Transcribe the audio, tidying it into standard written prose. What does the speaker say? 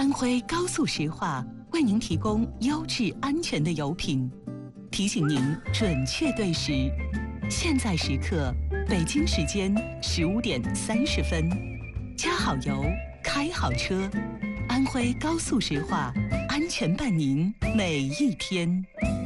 安徽高速石化为您提供优质安全的油品，提醒您准确对时。现在时刻，北京时间15点30分，加好油，开好车，安徽高速石化安全伴您每一天。